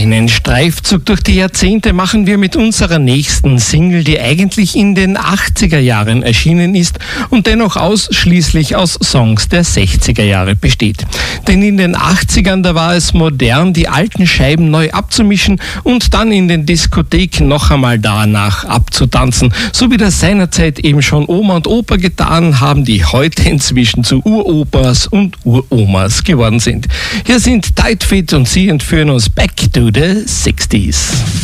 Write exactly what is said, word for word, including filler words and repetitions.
Einen Streifzug durch die Jahrzehnte machen wir mit unserer nächsten Single, die eigentlich in den achtziger Jahren erschienen ist und dennoch ausschließlich aus Songs der sechziger Jahre besteht. Denn in den achtzigern, da war es modern, die alten Scheiben neu abzumischen und dann in den Diskotheken noch einmal danach abzutanzen. So wie das seinerzeit eben schon Oma und Opa getan haben, die heute inzwischen zu Uropas und Uromas geworden sind. Hier sind Tight Fit und sie entführen uns back to the sixties.